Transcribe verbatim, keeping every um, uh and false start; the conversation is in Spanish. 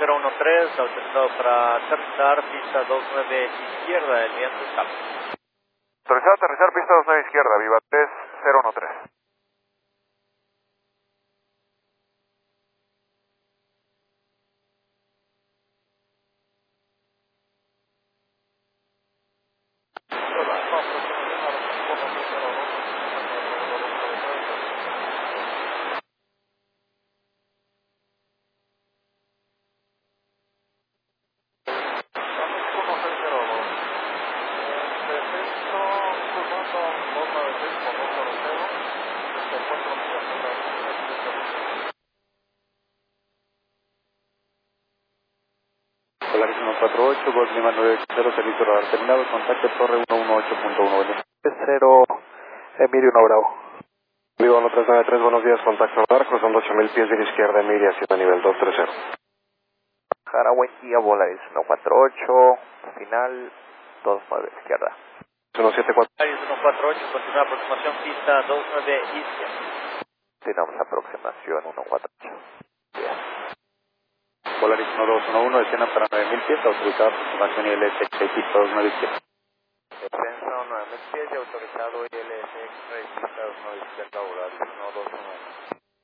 cero uno tres, autorizado para aterrizar, pista dos nueve izquierda, el viento está. Autorizado a aterrizar, pista dos nueve izquierda, Viva tres cero uno tres. Polaris uno cuatro ocho, Golf Lima nueve cero, servicio radar terminado, contacto Torre uno uno ocho punto uno, cero, Emilio uno Bravo. Viva uno tres nueve tres, buenos días, contacto radar, cruzando ocho mil pies, vía izquierda, Emilia, hacia nivel dos tres cero. Jara, buen día, Polaris uno cuatro ocho, final dos nueve izquierda. uno siete cuatro. Polaris uno cuatro ocho, continúa aproximación, pista dos nueve izquierda. Tenemos aproximación uno cuatro ocho. Polaris uno dos uno uno, escena para nueve mil pies, autorizado aproximación I L S X, pista dos nueve izquierda. Descenso nueve mil pies y autorizado I L S X, pista dos nueve izquierda, Polaris uno dos uno uno.